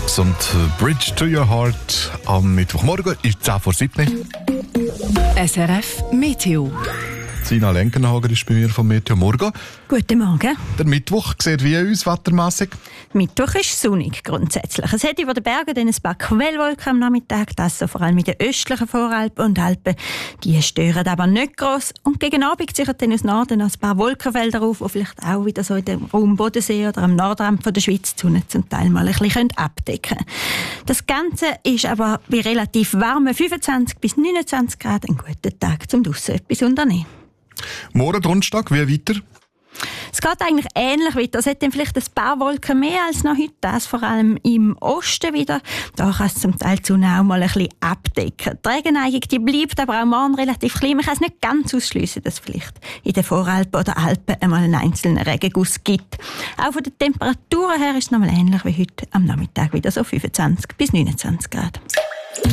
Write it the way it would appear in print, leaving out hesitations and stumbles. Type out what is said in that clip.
Tracks und Bridge to Your Heart am Mittwochmorgen ist 10:07. SRF Meteo. Sina Lenkenhager ist bei mir vom Meteo Morgen. Guten Morgen. Der Mittwoch sieht wie aus, wettermässig? Mittwoch ist sonnig grundsätzlich. Es hat über den Bergen dann ein paar Quellwolken am Nachmittag, das so vor allem in den östlichen Voralpen und Alpen. Die stören aber nicht gross. Und gegen Abend ziehen dann aus Norden ein paar Wolkenfelder auf, die vielleicht auch wieder so in dem Raum Bodensee oder am Nordrand von der Schweiz die Sonne zum Teil mal ein bisschen abdecken können. Das Ganze ist aber bei relativ warmen 25 bis 29 Grad ein guter Tag, um draussen etwas zu unternehmen. Morgen Donnerstag, wie weiter? Es geht eigentlich ähnlich weiter. Es hat dann vielleicht ein paar Wolken mehr als noch heute. Das vor allem im Osten wieder. Da kann es zum Teil die Sonne auch mal ein bisschen abdecken. Die Regenneigung die bleibt aber auch morgen relativ klein. Man kann es nicht ganz ausschliessen, dass es vielleicht in den Voralpen oder Alpen einmal einen einzelnen Regenguss gibt. Auch von den Temperaturen her ist es nochmal ähnlich wie heute am Nachmittag wieder so 25 bis 29 Grad.